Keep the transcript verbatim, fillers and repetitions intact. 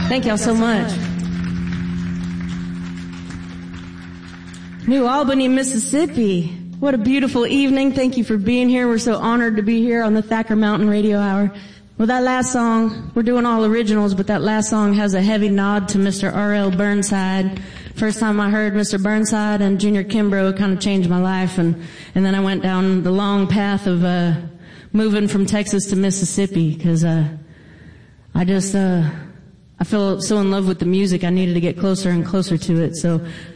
Thank y'all so much. New Albany, Mississippi. What a beautiful evening. Thank you for being here. We're so honored to be here on the Thacker Mountain Radio Hour. Well, that last song, we're doing all originals, but that last song has a heavy nod to Mister R L Burnside. First time I heard Mister Burnside and Junior Kimbrough, it kind of changed my life, and, and then I went down the long path of, uh, moving from Texas to Mississippi, cause, uh, I just, uh, I feel so in love with the music, I needed to get closer and closer to it, so